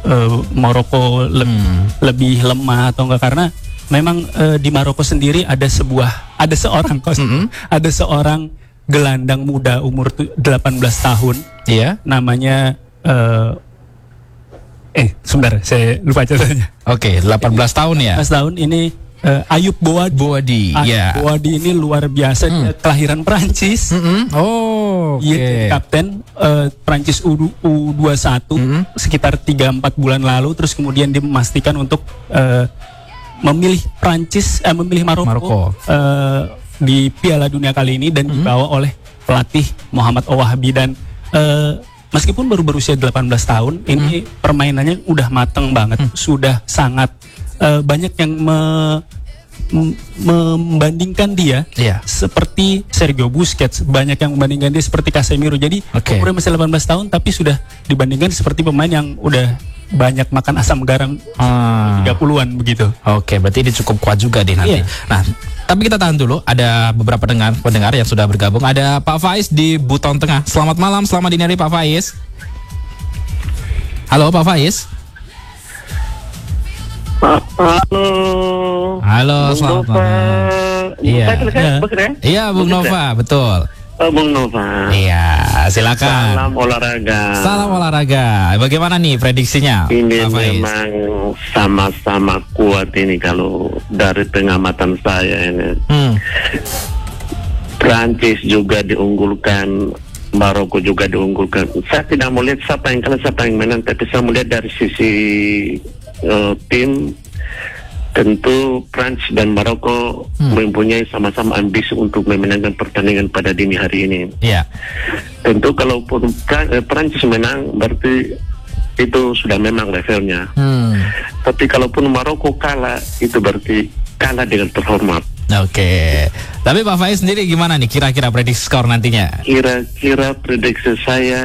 Maroko lebih lemah atau enggak, karena memang di Maroko sendiri ada seorang gelandang muda umur 18 tahun, namanya sebentar saya lupa catanya. Oke, 18 tahun ya. 18 tahun ini Ayub Bouadi. Bouadi ini luar biasa, dia kelahiran Prancis. Iya, kapten Prancis U21 sekitar 3-4 bulan lalu, terus kemudian dia memastikan untuk memilih Maroko. Di Piala Dunia kali ini dan dibawa oleh pelatih Muhammad Ouahabi, dan meskipun baru berusia 18 tahun, ini permainannya udah mateng banget, sudah sangat banyak yang membandingkan dia seperti Sergio Busquets, banyak yang membandingkan dia seperti Casemiro. Jadi umurnya masih 18 tahun tapi sudah dibandingkan seperti pemain yang udah banyak makan asam garam 30-an begitu. Oke, berarti ini cukup kuat juga deh nanti. Nah, tapi kita tahan dulu, ada beberapa pendengar yang sudah bergabung. Ada Pak Faiz di Buton Tengah. Selamat malam, selamat dini hari Pak Faiz. Halo Pak Faiz. Halo, selamat malam. Iya, Bung Nova, betul. Bung Nova. Iya, silakan. Salam olahraga. Bagaimana nih prediksinya? Ini memang sama-sama kuat ini kalau dari pengamatan saya ini. Prancis juga diunggulkan, Maroko juga diunggulkan. Saya tidak mau lihat siapa yang kalah, siapa yang menang, tapi saya melihat dari sisi tim. Tentu Prancis dan Maroko mempunyai sama-sama ambisi untuk memenangkan pertandingan pada dini hari ini. Tentu kalaupun Prancis menang, berarti itu sudah memang levelnya. Tapi kalaupun Maroko kalah, itu berarti kalah dengan terhormat. Oke. Tapi Pak Faiz sendiri gimana nih kira-kira prediksi skor nantinya? Kira-kira prediksi saya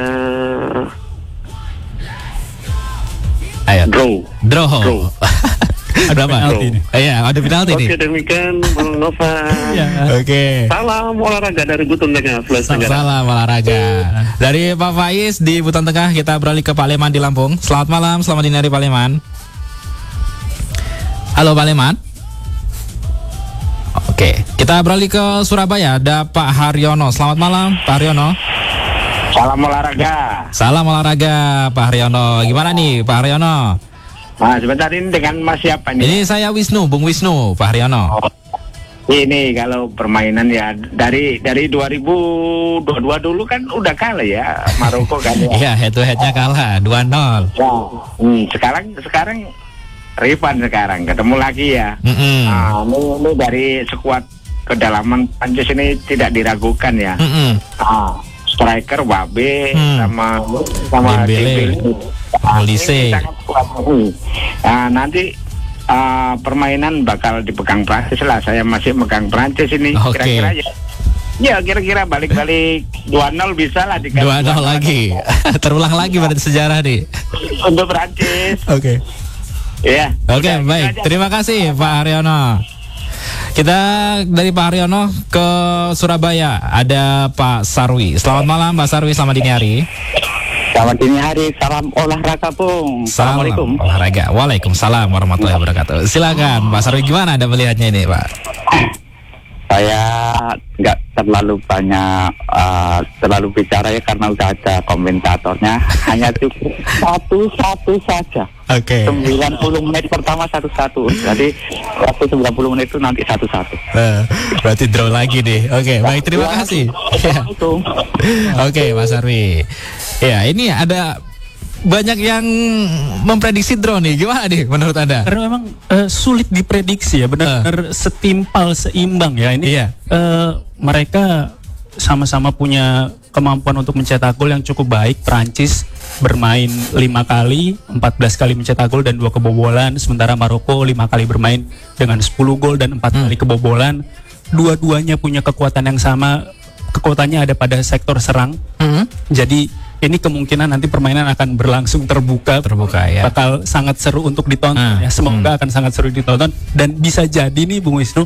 Draw. Ada penalti nih. Iya, ada penalti nih. Oke, demikian Bung Nova. Oke. Salam olahraga dari Buton Tengah. Salam olahraga. Dari Pak Faiz di Buton Tengah, kita beralih ke Pak Leman di Lampung. Selamat malam, selamat dini hari Pak Leman. Halo Pak Leman. Oke, kita beralih ke Surabaya. Ada Pak Haryono. Selamat malam, Pak Haryono. Salam olahraga. Salam olahraga, Pak Haryono. Gimana nih, Pak Haryono? Nah, sebentar, ini dengan Mas siapa nih? Ini saya Wisnu, Bung Wisnu, Pak Haryono. Ini kalau permainan ya dari 2022 dulu kan udah kalah ya Maroko kan ya. Iya, head to headnya kalah 2-0. Sekarang Rifan sekarang ketemu lagi ya. Nah, ini dari skuad kedalaman Prancis ini tidak diragukan ya. Striker Wabe sama Dembele. Olise. Nah, nanti permainan bakal dipegang Prancis lah. Saya masih megang Prancis ini. Kira-kira ya kira-kira balik-balik 2-0 bisa lah. 2-0 lagi. Terulang lagi pada sejarah nih untuk Prancis. Oke, baik. Terima kasih Pak Haryono. Kita dari Pak Haryono ke Surabaya, ada Pak Sarwi. Selamat malam Pak Sarwi, selamat dini hari. Selamat dini hari, salam olahraga Bung. Assalamualaikum. Olahraga. Waalaikumsalam warahmatullahi wabarakatuh. Silakan Pak Sarwi, gimana Anda melihatnya ini Pak? Saya nggak terlalu banyak terlalu bicara ya, karena udah ada komentatornya. Hanya cukup satu saja. 90 menit pertama 1-1. Jadi waktu 90 menit itu nanti 1-1. Berarti draw lagi nih. Oke, baik, terima kasih. Oke, Mas Sarwi. Ya, ini ada banyak yang memprediksi draw nih. Gimana nih menurut Anda? Karena memang sulit diprediksi ya, benar-benar setimpal, seimbang ya. Ini mereka sama-sama punya kemampuan untuk mencetak gol yang cukup baik. Prancis bermain 5 kali, 14 kali mencetak gol dan 2 kebobolan. Sementara Maroko 5 kali bermain dengan 10 gol dan 4 kali kebobolan. Dua-duanya punya kekuatan yang sama. Kekuatannya ada pada sektor serang. Jadi ini kemungkinan nanti permainan akan berlangsung terbuka ya. Bakal sangat seru untuk ditonton ya. Semoga akan sangat seru ditonton. Dan bisa jadi nih Bung Wisnu,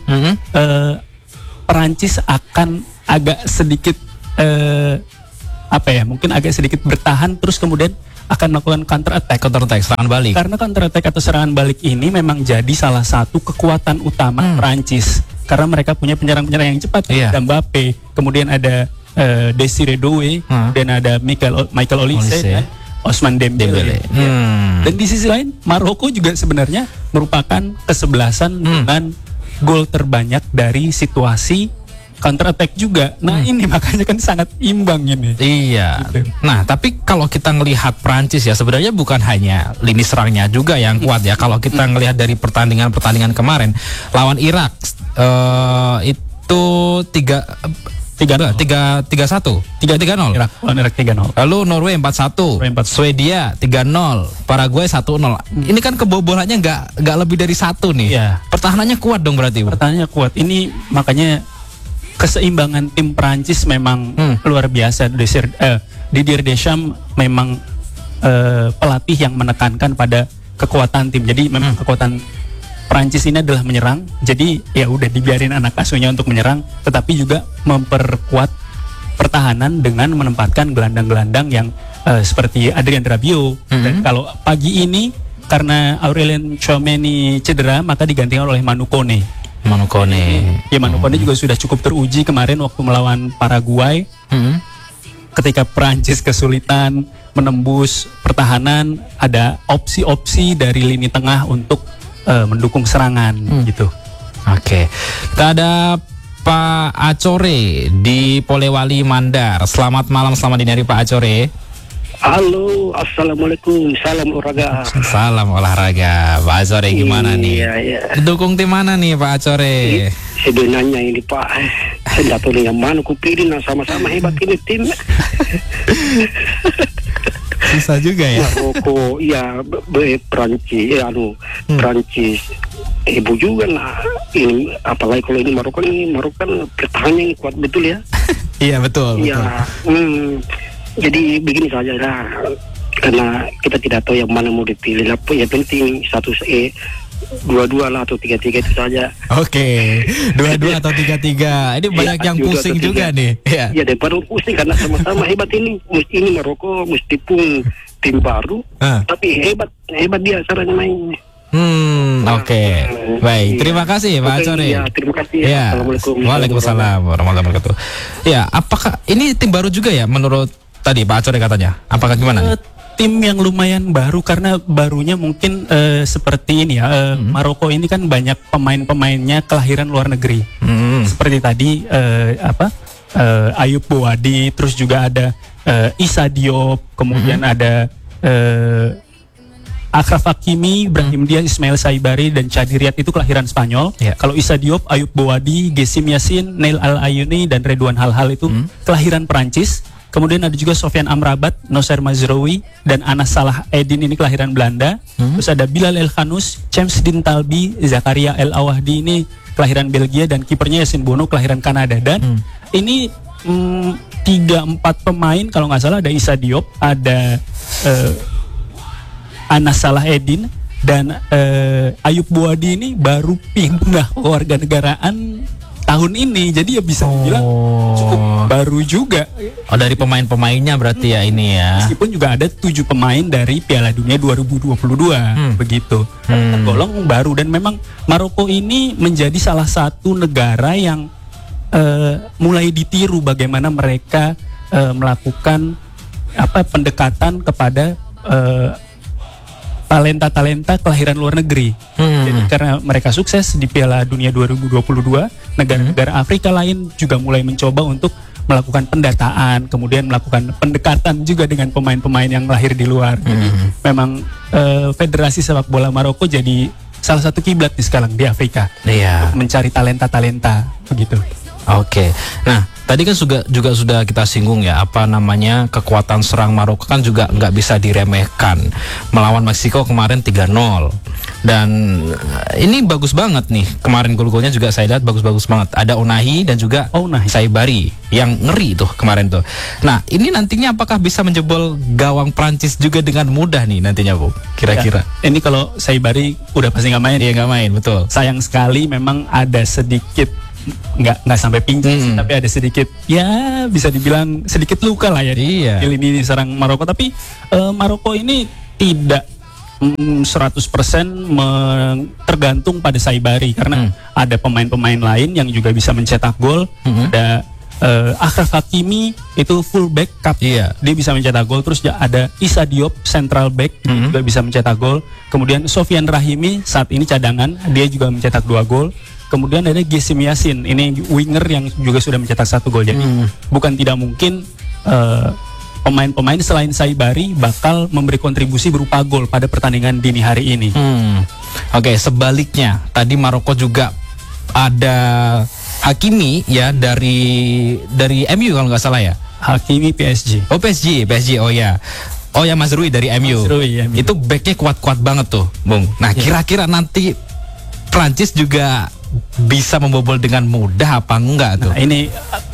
Perancis akan agak sedikit mungkin agak sedikit bertahan, terus kemudian akan melakukan counter attack, serangan balik. Karena counter attack atau serangan balik ini memang jadi salah satu kekuatan utama Prancis. Karena mereka punya penyerang-penyerang yang cepat, ada Mbappe, kemudian ada Desiree Doué, dan ada Michael Olise, dan Ousmane Dembele. Dan di sisi lain, Maroko juga sebenarnya merupakan kesebelasan dengan gol terbanyak dari situasi counter attack juga. Nah ini makanya kan sangat imbang ini. Iya. Gitu. Nah tapi kalau kita ngelihat Prancis ya sebenarnya bukan hanya lini serangnya juga yang kuat ya. Kalau kita ngelihat dari pertandingan kemarin lawan Irak itu 3-1, 3-0. Irak 3-0. Lalu Norway 4-1. Swedia 3-0. Paraguay 1-0. Ini kan kebobolannya nggak lebih dari 1 nih. Iya. Pertahanannya kuat dong berarti. Pertahanannya kuat. Ini makanya keseimbangan tim Prancis memang luar biasa. Didier Deschamps memang pelatih yang menekankan pada kekuatan tim. Jadi memang kekuatan Prancis ini adalah menyerang, jadi ya udah dibiarin anak asuhnya untuk menyerang, tetapi juga memperkuat pertahanan dengan menempatkan gelandang-gelandang yang seperti Adrien Rabiot. Dan kalau pagi ini karena Aurelien Tchouameni cedera, maka digantikan oleh Manu Kone. Ya Manu Kone juga sudah cukup teruji kemarin waktu melawan Paraguay. Ketika Prancis kesulitan menembus pertahanan, ada opsi-opsi dari lini tengah untuk mendukung serangan gitu. Oke. Kita ada Pak Acore di Polewali Mandar. Selamat malam, selamat dini hari Pak Acore. Halo, assalamualaikum, salam olahraga. Salam olahraga, Pak Acore gimana nih? Iya. Dukung tim mana nih Pak Acore? Sebenarnya ini Pak, saya nggak tahu yang mana kupilih, sama-sama hebat ini tim. Susah juga ya. Maroko, iya, Prancis, Prancis. Ibu juga lah. Ini apalagi kalau ini Maroko kan pertahanannya ini kuat betul ya. Iya betul. Iya. Jadi begini saja lah. Karena kita tidak tahu yang mana mau dipilih. Yang penting dua-dua lah atau 3-3 itu saja. Oke, 2-2 atau 3-3. Ini banyak yang pusing juga nih. Iya, daripada pusing karena sama-sama hebat ini. Ini Maroko meskipun tim baru, tapi hebat dia caranya mainnya. Oke. Baik, terima kasih Pak Acore. Ya, terima kasih ya. Assalamualaikum. Waalaikumsalam warahmatullahi wabarakatuh. Ya, apakah ini tim baru juga ya menurut tadi Pak Acore katanya? Apakah gimana? Tim yang lumayan baru karena barunya mungkin seperti ini ya. Maroko ini kan banyak pemain-pemainnya kelahiran luar negeri. Seperti tadi Ayub Bouadi, terus juga ada Issa Diop, kemudian ada Achraf Hakimi, Brahim Diaz, Ismail Saibari, dan Chadi Riyad itu kelahiran Spanyol. Kalau Issa Diop, Ayub Bouadi, Gessim Yassin, Neil Al-Ayuni, dan Redouane Halhal itu kelahiran Perancis. Kemudian ada juga Sofian Amrabat, Noser Mazraoui, dan Anas Salah Eddin ini kelahiran Belanda. Terus ada Bilal El Khanous, James Dean Talbi, Zakaria El Awahdi ini kelahiran Belgia, dan kipernya Yassine Bounou kelahiran Kanada. Dan ini 3-4 pemain kalau nggak salah, ada Issa Diop, ada Anas Salah Eddin, dan Ayub Bouadi ini baru pindah kewarganegaraan tahun ini, jadi ya bisa dibilang cukup baru juga. Oh, dari pemain-pemainnya berarti ya ini ya. Meskipun juga ada 7 pemain dari Piala Dunia 2022 begitu. Tergolong baru, dan memang Maroko ini menjadi salah satu negara yang mulai ditiru bagaimana mereka melakukan pendekatan kepada talenta-talenta kelahiran luar negeri. Jadi karena mereka sukses di Piala Dunia 2022, negara-negara Afrika lain juga mulai mencoba untuk melakukan pendataan, kemudian melakukan pendekatan juga dengan pemain-pemain yang lahir di luar. Jadi memang Federasi Sepak Bola Maroko jadi salah satu kiblat sekarang di Afrika. Untuk mencari talenta-talenta begitu. Oke. Nah, tadi kan juga sudah kita singgung ya, kekuatan serang Maroko kan juga nggak bisa diremehkan. Melawan Meksiko kemarin 3-0. Dan ini bagus banget nih. Kemarin gol-golnya juga saya lihat bagus-bagus banget. Ada Ounahi dan juga Saibari yang ngeri tuh kemarin tuh. Nah, ini nantinya apakah bisa menjebol gawang Prancis juga dengan mudah nih nantinya, Bu? Kira-kira. Ya, ini kalau Saibari udah pasti nggak main. Iya, nggak main, betul. Sayang sekali memang ada sedikit nggak sampai pingsan, tapi ada sedikit, ya bisa dibilang sedikit luka lah ya di lini serang Maroko. Tapi Maroko ini tidak 100% tergantung pada Saibari, karena ada pemain-pemain lain yang juga bisa mencetak gol. Ada Achraf Hakimi itu full back dia bisa mencetak gol. Terus ada Issa Diop central back juga bisa mencetak gol. Kemudian Sofian Rahimi saat ini cadangan, dia juga mencetak 2 gol. Kemudian ada Gesim Yassin, ini winger yang juga sudah mencetak 1 gol. Jadi bukan tidak mungkin pemain-pemain selain Saibari bakal memberi kontribusi berupa gol pada pertandingan dini hari ini. Oke, sebaliknya tadi Maroko juga ada Hakimi ya dari MU kalau nggak salah ya. Hakimi PSG. Oh PSG. Oh ya. Oh ya, Mazrui dari MU. Itu backnya kuat-kuat banget tuh, Bung. Nah kira-kira nanti Prancis juga bisa membobol dengan mudah apa enggak tuh? Nah, ini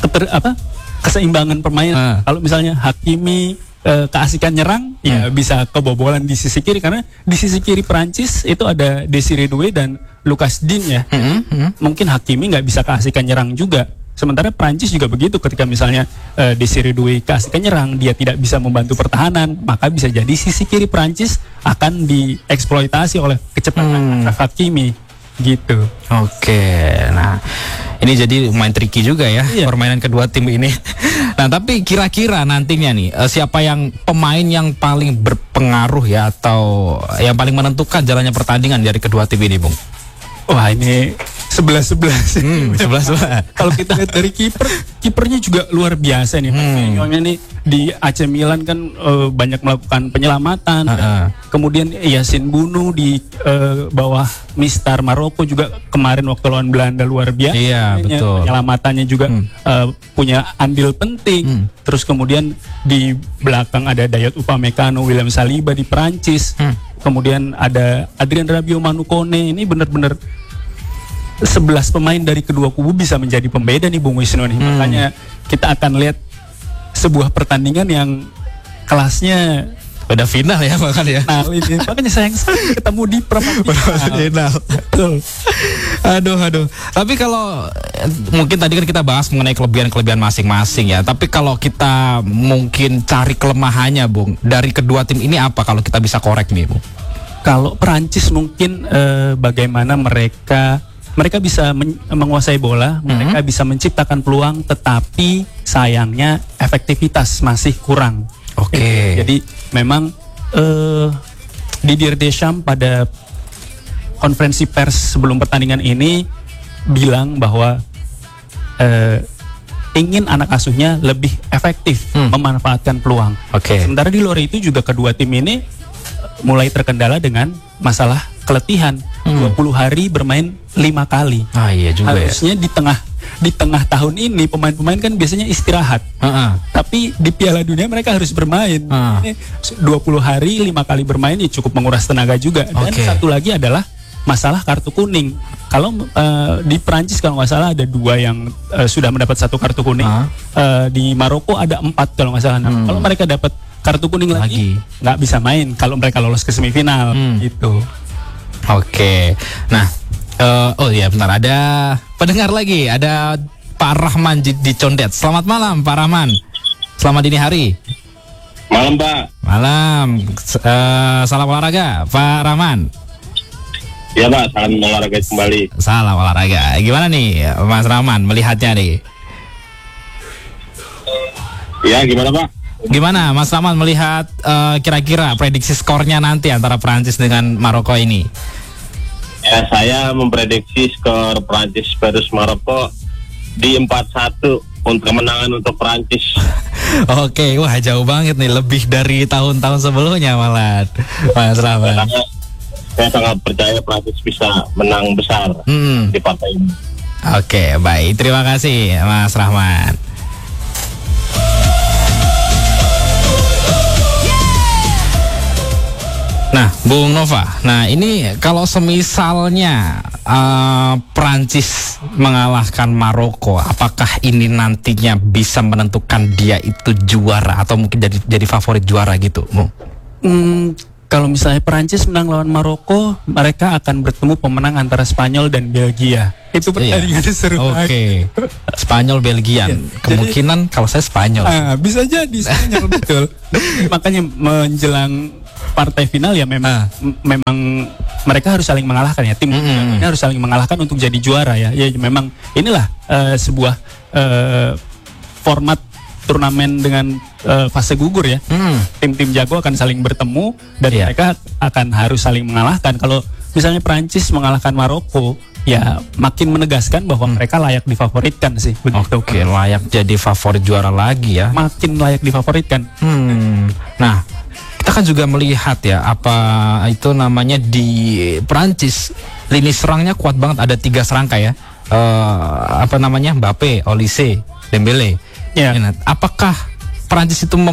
keseimbangan permainan. Kalau misalnya Hakimi keasikan nyerang, ya bisa kebobolan di sisi kiri, karena di sisi kiri Prancis itu ada Desiré Doué dan Lucas Digne ya. Mungkin Hakimi nggak bisa keasikan nyerang juga. Sementara Prancis juga begitu, ketika misalnya Desiré Doué keasikan nyerang, dia tidak bisa membantu pertahanan, maka bisa jadi sisi kiri Prancis akan dieksploitasi oleh kecepatan Hakimi gitu. Oke, nah ini jadi main tricky juga ya permainan kedua tim ini. Nah tapi kira-kira nantinya nih siapa yang pemain yang paling berpengaruh ya, atau yang paling menentukan jalannya pertandingan dari kedua tim ini, Bung? Wah, ini 11-11. 11-11. Kalau kita lihat dari kipernya juga luar biasa nih. Soalnya nih di AC Milan kan banyak melakukan penyelamatan. Kemudian Yassin Bounou di bawah Mistar Maroko juga kemarin waktu lawan Belanda luar biasa. Iya, betul. Penyelamatannya juga punya andil penting. Terus kemudian di belakang ada Dayot Upamecano, William Saliba di Prancis. Kemudian ada Adrien Rabiot, Manu Kone. Ini benar-benar 11 pemain dari kedua kubu bisa menjadi pembeda nih, Bung Wisnu nih. Makanya kita akan lihat sebuah pertandingan yang kelasnya pada final ya, makanya. Nah, ini makanya sayang sekali ketemu di perempat final. Betul. Aduh. Tapi kalau mungkin tadi kan kita bahas mengenai kelebihan-kelebihan masing-masing ya. Tapi kalau kita mungkin cari kelemahannya, Bung, dari kedua tim ini apa kalau kita bisa korek nih, Bung? Kalau Perancis mungkin bagaimana mereka bisa menguasai bola, mereka bisa menciptakan peluang, tetapi sayangnya efektivitas masih kurang. Oke. Jadi memang Didier Deschamps pada konferensi pers sebelum pertandingan ini bilang bahwa ingin anak asuhnya lebih efektif memanfaatkan peluang. Sementara di luar itu juga kedua tim ini mulai terkendala dengan masalah keletihan. 20 hari bermain 5 kali. Iya juga. Harusnya di tengah tahun ini pemain-pemain kan biasanya istirahat. Tapi di Piala Dunia mereka harus bermain. Ini 20 hari 5 kali bermain ya cukup menguras tenaga juga. Dan satu lagi adalah masalah kartu kuning. Kalau di Prancis kalau nggak salah ada 2 yang sudah mendapat 1 kartu kuning. Di Maroko ada 4 kalau nggak salah. Kalau mereka dapat kartu kuning lagi nggak bisa main kalau mereka lolos ke semifinal gitu. Nah, oh iya bentar, ada pendengar lagi, ada Pak Rahman di Condet. Selamat malam Pak Rahman. Selamat dini hari. Malam Pak. Malam. Salam olahraga Pak Rahman. Iya Pak, salam olahraga kembali. Salam olahraga. Gimana nih Mas Rahman melihatnya nih? Ya gimana Pak? Gimana Mas Rahman melihat kira-kira prediksi skornya nanti antara Prancis dengan Maroko ini? Ya, saya memprediksi skor Prancis versus Maroko di 4-1 untuk kemenangan untuk Prancis. Oke, wah jauh banget nih, lebih dari tahun-tahun sebelumnya malah Mas Rahman. Saya sangat percaya Prancis bisa menang besar di partai ini. Oke, baik, terima kasih Mas Rahman. Nah, Bung Nova, nah ini kalau semisalnya Prancis mengalahkan Maroko, apakah ini nantinya bisa menentukan dia itu juara atau mungkin jadi favorit juara gitu, Bung? Kalau misalnya Perancis menang lawan Maroko, mereka akan bertemu pemenang antara Spanyol dan Belgia. Itu pertandingan seru. Oke. Spanyol Belgia. Kemungkinan kalau saya Spanyol. Bisa jadi Spanyol betul. Makanya menjelang partai final ya memang mereka harus saling mengalahkan ya. Tim ini harus saling mengalahkan untuk jadi juara ya. Ya memang inilah sebuah format turnamen dengan fase gugur ya. Tim-tim jago akan saling bertemu dan mereka akan harus saling mengalahkan. Kalau misalnya Prancis mengalahkan Maroko, ya makin menegaskan bahwa mereka layak difavoritkan sih. Oke, layak jadi favorit juara lagi ya. Makin layak difavoritkan. Nah, kita kan juga melihat ya apa itu namanya di Prancis, lini serangnya kuat banget, ada 3 serangkai ya. Apa namanya? Mbappe, Olise, Dembele. Nah, apakah Prancis itu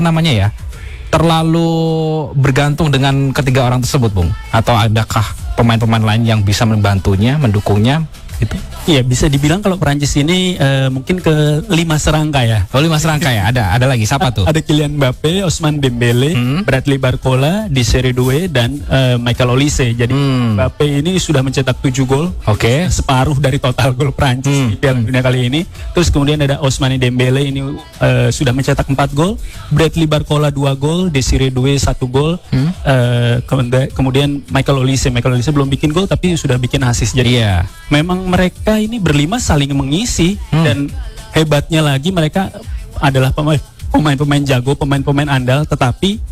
terlalu bergantung dengan ketiga orang tersebut, Bung? Atau adakah pemain-pemain lain yang bisa membantunya, mendukungnya? Itu? Iya, bisa dibilang kalau Prancis ini mungkin ke 5 serangkai ya. Oh, 5 serangkai ya? Ada lagi, siapa tuh? Ada Kylian Mbappe, Ousmane Dembele, Bradley Barcola, Desiré Doué, dan Michael Olise. Jadi Mbappe ini sudah mencetak 7 gol. Separuh dari total gol Prancis di Piala Dunia kali ini. Terus kemudian ada Ousmane Dembele ini sudah mencetak 4 gol. Bradley Barcola 2 gol, Desiré Doué 1 gol. Kemudian Michael Olise belum bikin gol tapi sudah bikin assist. Jadi memang mereka ini berlima saling mengisi dan hebatnya lagi mereka adalah pemain-pemain jago, pemain-pemain andal, tetapi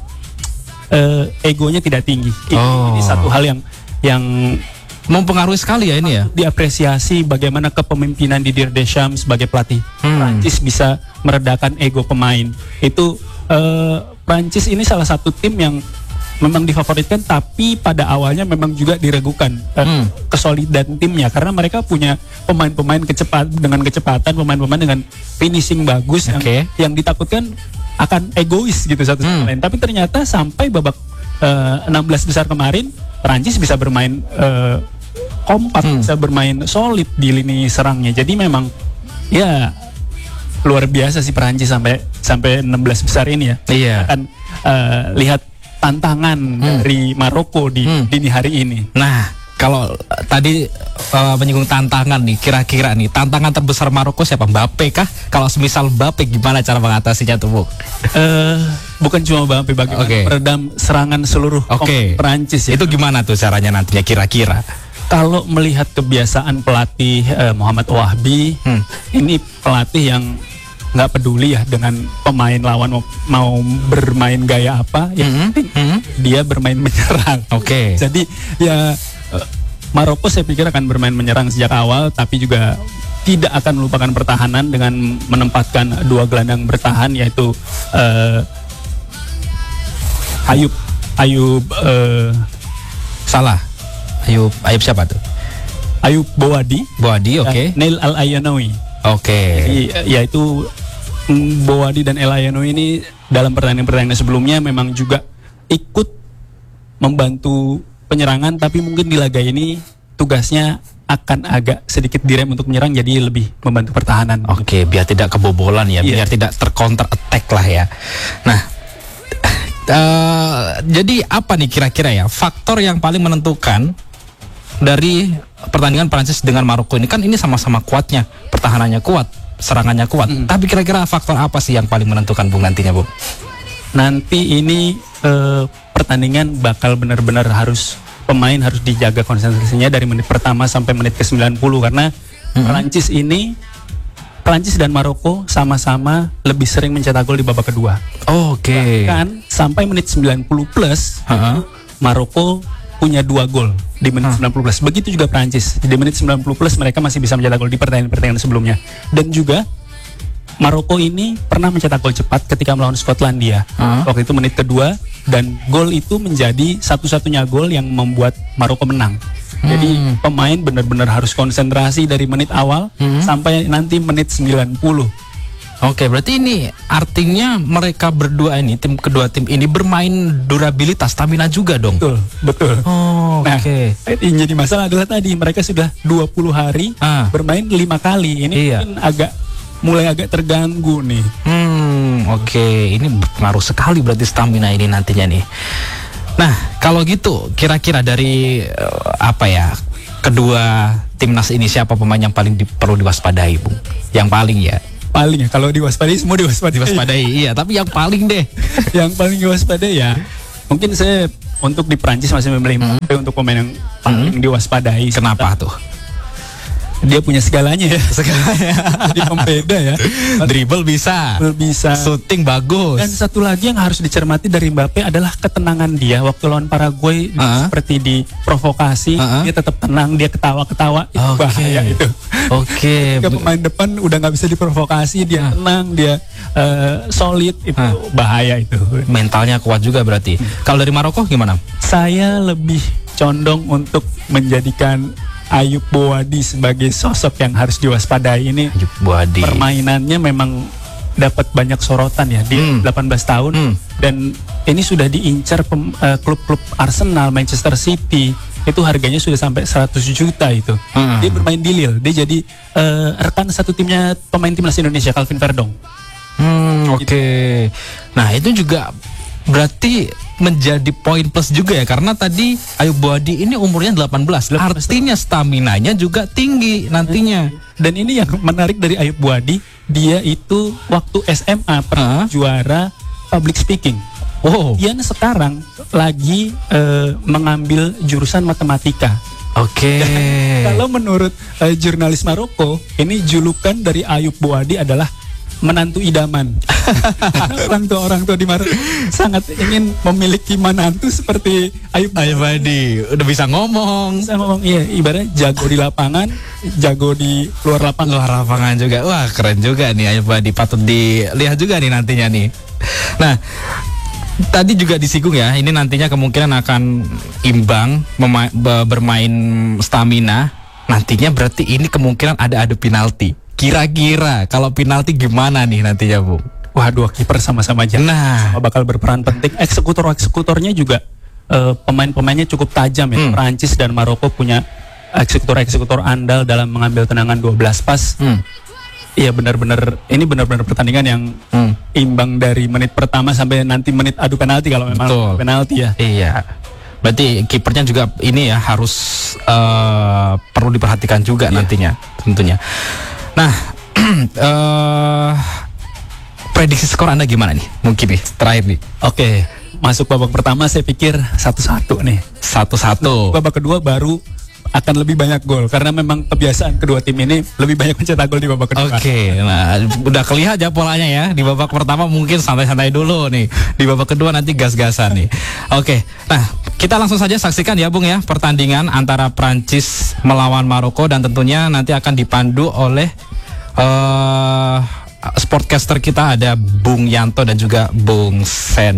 egonya tidak tinggi. Ini satu hal yang mempengaruhi sekali ya ini ya. Diapresiasi bagaimana kepemimpinan Didier Deschamps sebagai pelatih Prancis bisa meredakan ego pemain. Itu Prancis ini salah satu tim yang memang difavoritkan, tapi pada awalnya memang juga diragukan kesolidan timnya karena mereka punya pemain-pemain dengan kecepatan, pemain-pemain dengan finishing bagus yang ditakutkan akan egois gitu satu sama lain. Tapi ternyata sampai babak 16 besar kemarin Prancis bisa bermain kompak, bisa bermain solid di lini serangnya. Jadi memang ya luar biasa sih Prancis sampai 16 besar ini ya. Akan lihat tantangan dari Maroko di dini hari ini. Nah, kalau tadi menyinggung tantangan nih, kira-kira nih tantangan terbesar Maroko siapa? Mbappe kah? Kalau semisal Mbappe, gimana cara mengatasinya tuh, Bu? Bukan cuma Mbappe, bagaimana meredam serangan seluruh Prancis ya. Itu gimana tuh caranya nantinya kira-kira? Kalau melihat kebiasaan pelatih Muhammad Wahbi, ini pelatih yang nggak peduli ya dengan pemain lawan mau bermain gaya apa, yang penting dia bermain menyerang. Jadi ya Maroko saya pikir akan bermain menyerang sejak awal, tapi juga tidak akan melupakan pertahanan dengan menempatkan 2 gelandang bertahan, yaitu Ayub siapa tuh? Ayub Bouadi, Neil Al-Ayanoui. Jadi, yaitu Bouadi dan El Ayanoui ini dalam pertandingan sebelumnya memang juga ikut membantu penyerangan, tapi mungkin di laga ini tugasnya akan agak sedikit direm untuk menyerang, jadi lebih membantu pertahanan. Biar tidak kebobolan ya, biar tidak tercounter attack lah ya. Nah, jadi apa nih kira-kira ya faktor yang paling menentukan dari pertandingan Prancis dengan Maroko ini? Kan ini sama-sama kuatnya, pertahanannya kuat, serangannya kuat. Tapi kira-kira faktor apa sih yang paling menentukan, Bung, nantinya, Bung? Nanti ini pertandingan bakal benar-benar pemain harus dijaga konsentrasinya dari menit pertama sampai menit ke-90 karena Prancis dan Maroko sama-sama lebih sering mencetak gol di babak kedua. Bahkan sampai menit 90 plus Maroko punya 2 gol di menit 90 plus. Begitu juga Prancis. Di menit 90 plus mereka masih bisa mencetak gol di pertandingan sebelumnya. Dan juga Maroko ini pernah mencetak gol cepat ketika melawan Skotlandia. Waktu itu menit kedua, dan gol itu menjadi satu-satunya gol yang membuat Maroko menang. Jadi pemain benar-benar harus konsentrasi dari menit awal sampai nanti menit 90. Berarti ini artinya mereka berdua ini, kedua tim ini bermain durabilitas, stamina juga dong. Betul. Yang jadi masalah adalah tadi mereka sudah 20 hari bermain 5 kali. Ini mungkin mulai agak terganggu nih. Ini berpengaruh sekali berarti stamina ini nantinya nih. Nah, kalau gitu kira-kira dari kedua timnas ini siapa pemain yang paling perlu diwaspadai, Bung? Yang paling ya? Paling ya, kalau diwaspadai semua diwaspadai. Iya, tapi yang paling deh. Yang paling diwaspadai ya, mungkin saya untuk di Prancis masih memilih Mbappe untuk pemain yang paling diwaspadai. Kenapa tuh? Dia punya segalanya ya. Jadi pembeda ya. Dribble bisa, shooting bagus. Dan satu lagi yang harus dicermati dari Mbappe adalah ketenangan dia waktu lawan Paraguay. Seperti diprovokasi, dia tetap tenang, dia ketawa-ketawa. Itu bahaya itu. Ketika pemain depan udah nggak bisa diprovokasi, dia tenang, dia solid, itu bahaya itu. Mentalnya kuat juga berarti. Kalau dari Maroko gimana? Saya lebih condong untuk menjadikan Ayub Boadi sebagai sosok yang harus diwaspadai. Ini Ayub Boadi, permainannya memang dapat banyak sorotan ya. Dia 18 tahun dan ini sudah diincar klub-klub Arsenal, Manchester City. Itu harganya sudah sampai 100 juta itu. Dia bermain di Lille. Dia jadi rekan satu timnya pemain timnas Indonesia, Calvin Verdong. Nah, itu juga berarti menjadi poin plus juga ya, karena tadi Ayub Boadi ini umurnya 18, artinya staminanya juga tinggi nantinya. Dan ini yang menarik dari Ayub Boadi, dia itu waktu SMA pernah juara public speaking. Dia sekarang lagi mengambil jurusan matematika. Kalau menurut jurnalis Maroko, ini julukan dari Ayub Boadi adalah menantu idaman. Karena orang tua di Maroko sangat ingin memiliki menantu seperti Ayub Boadi. Udah bisa ngomong. Iya, ibaratnya jago di lapangan, jago di luar lapangan juga. Wah, keren juga nih Ayub Boadi. Patut dilihat juga nih nantinya nih. Nah, tadi juga disinggung ya, ini nantinya kemungkinan akan imbang bermain stamina. Nantinya berarti ini kemungkinan ada adu penalti. Kira-kira kalau penalti gimana nih nantinya, Bung? Wah, dua kiper sama-sama aja. Sama bakal berperan penting. Eksekutornya juga pemain-pemainnya cukup tajam ya. Prancis dan Maroko punya eksekutor andal dalam mengambil tendangan 12 pas. Iya, ini benar-benar pertandingan yang imbang dari menit pertama sampai nanti menit adu penalti kalau memang penalti ya. Iya. Berarti kipernya juga ini ya harus perlu diperhatikan juga nantinya tentunya. Nah, prediksi skor Anda gimana nih? Mungkin nih terakhir nih. Oke, masuk babak pertama saya pikir 1-1 nih. 1-1. Babak kedua baru akan lebih banyak gol karena memang kebiasaan kedua tim ini lebih banyak mencetak gol di babak kedua. Nah udah kelihatan ya polanya ya. Di babak pertama mungkin santai-santai dulu nih. Di babak kedua nanti gas-gasan nih. Nah kita langsung saja saksikan ya, Bung ya, pertandingan antara Prancis melawan Maroko, dan tentunya nanti akan dipandu oleh sportcaster kita, ada Bung Yanto dan juga Bung Sen.